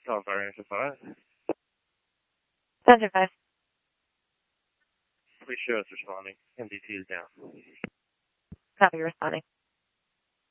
California Answer 5. Center 5. Please show us responding. MDT is down. Copy, responding.